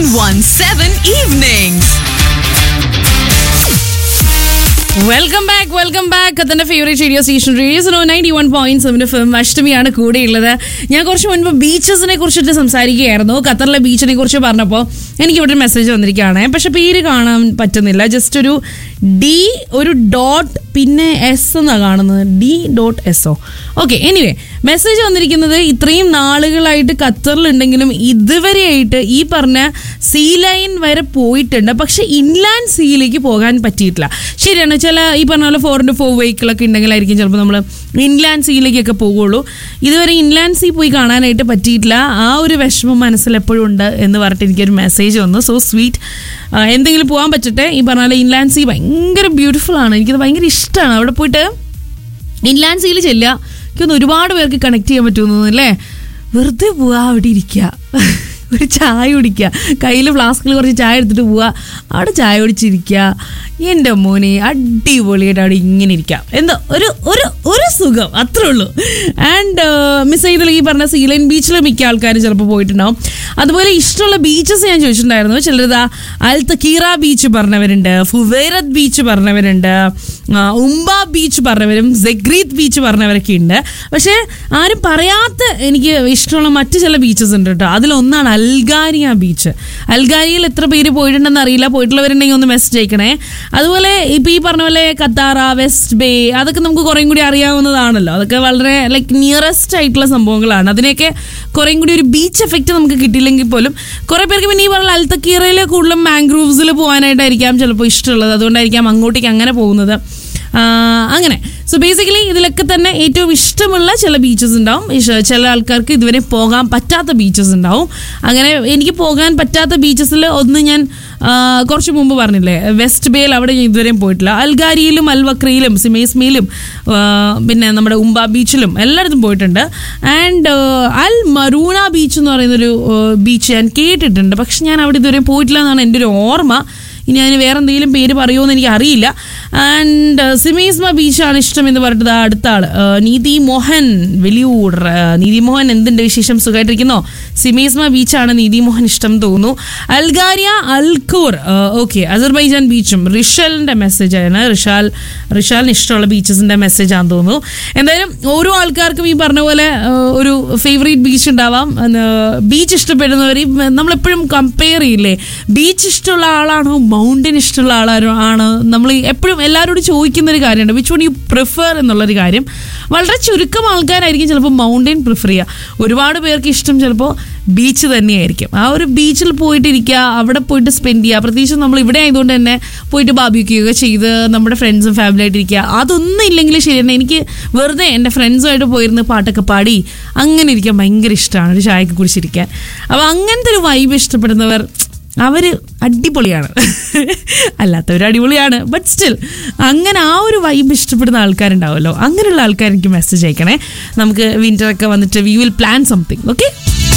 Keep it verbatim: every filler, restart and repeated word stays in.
nine one seven Evenings. Welcome back welcome back അതിന്റെ favourite radio station radio so ninety one point seven F M അഷ്ടമിയാണ് കൂടെയുള്ളത്. ഞാൻ കുറച്ച് മുൻപ് ബീച്ചസിനെ കുറിച്ചിട്ട് സംസാരിക്കുകയായിരുന്നു. ഖത്തറിലെ ബീച്ചിനെ കുറിച്ച് പറഞ്ഞപ്പോൾ എനിക്ക് ഇവിടെ ഒരു മെസ്സേജ് വന്നിരിക്കുകയാണ്. പക്ഷെ പേര് കാണാൻ പറ്റുന്നില്ല. ജസ്റ്റ് ഒരു ഡി ഒരു ഡോട്ട് പിന്നെ എസ് എന്നാണ് കാണുന്നത്. D dot S O okay. Anyway message വന്നിരിക്കുന്നത് ഇത്രയും നാളുകളായിട്ട് ഖത്തറിലുണ്ടെങ്കിലും ഇതുവരെയായിട്ട് ഈ പറഞ്ഞ സീ ലൈൻ വരെ പോയിട്ടുണ്ട്. പക്ഷെ ഇൻലാൻഡ് സീയിലേക്ക് പോകാൻ പറ്റിയിട്ടില്ല. ശരിയാണ്, ചില ഈ പറഞ്ഞ പോലെ ഫോർ ഇൻറ്റു ഫോർ വെഹിക്കിളൊക്കെ ഉണ്ടെങ്കിലായിരിക്കും ചിലപ്പോൾ നമ്മൾ ഇൻലാൻഡ് സീയിലേക്കൊക്കെ പോകുള്ളൂ. ഇതുവരെ ഇൻലാൻഡ് സീ പോയി കാണാനായിട്ട് പറ്റിയിട്ടില്ല. ആ ഒരു വിഷമം മനസ്സിൽ എപ്പോഴും ഉണ്ട് എന്ന് പറഞ്ഞിട്ട് എനിക്കൊരു മെസ്സേജ് വന്നു. So sweet. എന്തെങ്കിലും പോകാൻ പറ്റട്ടെ. ഈ പറഞ്ഞ പോലെ ഇൻലാൻഡ് സീ ഭയങ്കര ബ്യൂട്ടിഫുൾ ആണ്. എനിക്കത് ഭയങ്കര ഇഷ്ടമാണ്. അവിടെ പോയിട്ട് ഇൻലാൻഡ് സീയിൽ ചെല്ലുക. എനിക്കൊന്ന് ഒരുപാട് പേർക്ക് കണക്ട് ചെയ്യാൻ പറ്റുമെന്ന് അല്ലേ. വെറുതെ പോവാ, അവിടെ ഇരിക്കുക, ഒരു ചായ കുടിക്കുക, കയ്യിൽ ഫ്ലാസ്കിൽ കുറച്ച് ചായ എടുത്തിട്ട് പോവുക, അവിടെ ചായ കുടിച്ചിരിക്കുക. എൻ്റെ മോനെ അടിപൊളിയായിട്ട് അവിടെ ഇങ്ങനെ ഇരിക്കാം. എന്തോ ഒരു ഒരു ഒരു സുഖം, അത്രേ ഉള്ളൂ. ആൻഡ് മിസ് ചെയ്തല്ല ഈ പറഞ്ഞ സീലൈൻ ബീച്ചിൽ മിക്ക ആൾക്കാരും ചിലപ്പോൾ പോയിട്ടുണ്ടാവും. അതുപോലെ ഇഷ്ടമുള്ള ബീച്ചസ് ഞാൻ ചോദിച്ചിട്ടുണ്ടായിരുന്നു. ചിലരിതാ അൽ തക്കീറ ബീച്ച് പറഞ്ഞവരുണ്ട്, ഫുവൈറത്ത് ബീച്ച് പറഞ്ഞവരുണ്ട്, ഉംബ ബീച്ച് പറഞ്ഞവരും സെഗ്രീത്ത് ബീച്ച് പറഞ്ഞവരൊക്കെ ഉണ്ട്. പക്ഷേ ആരും പറയാത്ത എനിക്ക് ഇഷ്ടമുള്ള മറ്റു ചില ബീച്ചസ് ഉണ്ട് കേട്ടോ. അതിലൊന്നാണ് അൽഗാരിയ ബീച്ച്. അൽഗാരിയയിൽ എത്ര പേര് പോയിട്ടുണ്ടെന്ന് അറിയില്ല. പോയിട്ടുള്ളവരുണ്ടെങ്കിൽ ഒന്ന് മെസ്സേജ് അയക്കണേ. അതുപോലെ ഇപ്പം ഈ പറഞ്ഞ പോലെ ഖത്താറ, വെസ്റ്റ് ബേ, അതൊക്കെ നമുക്ക് കുറേയും കൂടി അറിയാവുന്നതാണല്ലോ. അതൊക്കെ വളരെ ലൈക്ക് നിയറസ്റ്റ് ആയിട്ടുള്ള സംഭവങ്ങളാണ്. അതിനെയൊക്കെ കുറേയും കൂടി ഒരു ബീച്ച് എഫക്റ്റ് നമുക്ക് കിട്ടിയില്ലെങ്കിൽ പോലും കുറേ പേർക്ക് പിന്നെ ഈ പറഞ്ഞ അൽ തക്കീറയിൽ കൂടുതലും മാംഗ്രൂവ്സിൽ പോകാനായിട്ടായിരിക്കാം ചിലപ്പോൾ ഇഷ്ടമുള്ളത്. അതുകൊണ്ടായിരിക്കാം അങ്ങോട്ടേക്ക് അങ്ങനെ പോകുന്നത്. അങ്ങനെ സോ ബേസിക്കലി ഇതിലൊക്കെ തന്നെ ഏറ്റവും ഇഷ്ടമുള്ള ചില ബീച്ചസ് ഉണ്ടാവും. ചില ആൾക്കാർക്ക് ഇതുവരെ പോകാൻ പറ്റാത്ത ബീച്ചസ് ഉണ്ടാവും. അങ്ങനെ എനിക്ക് പോകാൻ പറ്റാത്ത ബീച്ചസിൽ ഒന്ന് ഞാൻ കുറച്ച് മുമ്പ് പറഞ്ഞില്ലേ, വെസ്റ്റ് ബേയിൽ, അവിടെ ഞാൻ ഇതുവരെയും പോയിട്ടില്ല. അൽഗാരിയിലും അൽവക്രയിലും സിമേസ്മയിലും പിന്നെ നമ്മുടെ ഉംബ ബീച്ചിലും എല്ലായിടത്തും പോയിട്ടുണ്ട്. ആൻഡ് അൽ മറൂണ ബീച്ച് എന്ന് പറയുന്നൊരു ബീച്ച് ഞാൻ കേട്ടിട്ടുണ്ട്. പക്ഷെ ഞാൻ അവിടെ ഇതുവരെയും പോയിട്ടില്ല എന്നാണ് എൻ്റെ ഒരു ഓർമ്മ. ഇനി അതിന് വേറെ എന്തെങ്കിലും പേര് പറയുമോ എന്ന് എനിക്ക് അറിയില്ല. ആൻഡ് സിമേസ്മ ബീച്ചാണ് ഇഷ്ടം എന്ന് പറഞ്ഞിട്ട് അടുത്ത ആൾ നീതി മോഹൻ വലിയൂർ. നീതി മോഹൻ എന്തുണ്ട് വിശേഷം, സുഖമായിട്ടിരിക്കുന്നോ? സിമേസ്മ ബീച്ചാണ് നീതി മോഹൻ ഇഷ്ടം തോന്നുന്നു. അൽഗാരിയ അൽഖൂർ ഓക്കെ. അസർബൈജാൻ ബീച്ചും റിഷലിൻ്റെ മെസ്സേജാണ്. റിഷാൽ റിഷാലിന് ഇഷ്ടമുള്ള ബീച്ചസിൻ്റെ മെസ്സേജാണെന്ന് തോന്നുന്നു. എന്തായാലും ഓരോ ആൾക്കാർക്കും ഈ പറഞ്ഞ പോലെ ഒരു ഫേവറേറ്റ് ബീച്ച് ഉണ്ടാവാം. ബീച്ച് ഇഷ്ടപ്പെടുന്നവർ നമ്മളെപ്പോഴും കമ്പയർ ചെയ്യില്ലേ, ബീച്ച് ഇഷ്ടമുള്ള ആളാണോ മൗണ്ടൻ ഇഷ്ടമുള്ള ആളാരോ ആണ് നമ്മൾ എപ്പോഴും എല്ലാവരോടും ചോദിക്കുന്നൊരു കാര്യമുണ്ട്, വിച്ച് വൺ യു പ്രിഫർ എന്നുള്ളൊരു കാര്യം. വളരെ ചുരുക്കം ആൾക്കാരായിരിക്കും ചിലപ്പോൾ മൗണ്ടൻ പ്രിഫർ ചെയ്യുക. ഒരുപാട് പേർക്ക് ഇഷ്ടം ചിലപ്പോൾ ബീച്ച് തന്നെയായിരിക്കും. ആ ഒരു ബീച്ചിൽ പോയിട്ടിരിക്കുക, അവിടെ പോയിട്ട് സ്പെൻഡ് ചെയ്യുക. പ്രത്യേകിച്ച് നമ്മൾ ഇവിടെ ആയതുകൊണ്ട് തന്നെ പോയിട്ട് ബാർബിക്യൂ ചെയ്ത് നമ്മുടെ ഫ്രണ്ട്സും ഫാമിലി ആയിട്ടിരിക്കുക. അതൊന്നും ഇല്ലെങ്കിൽ ശരിയാണ്. എനിക്ക് വെറുതെ എൻ്റെ ഫ്രണ്ട്സുമായിട്ട് പോയിരുന്ന് പാട്ടൊക്കെ പാടി അങ്ങനെ ഇരിക്കാൻ ഭയങ്കര ഇഷ്ടമാണ്, ഒരു ചായയൊക്കെ കുടിച്ചിരിക്കാൻ. അപ്പോൾ അങ്ങനത്തെ ഒരു വൈബ് ഇഷ്ടപ്പെടുന്നവർ അവർ അടിപൊളിയാണ്. അല്ലാത്തവർ അടിപൊളിയാണ്, ബട്ട് സ്റ്റിൽ അങ്ങനെ ആ ഒരു വൈബ് ഇഷ്ടപ്പെടുന്ന ആൾക്കാരുണ്ടാവുമല്ലോ. അങ്ങനെയുള്ള ആൾക്കാർ എനിക്ക് മെസ്സേജ് അയക്കണേ. നമുക്ക് വിൻ്ററൊക്കെ വന്നിട്ട് we will plan something. Okay.